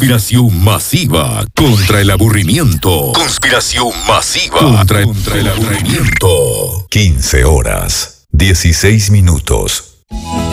Conspiración masiva contra el aburrimiento. Conspiración masiva contra el aburrimiento. 15 horas, 16 minutos.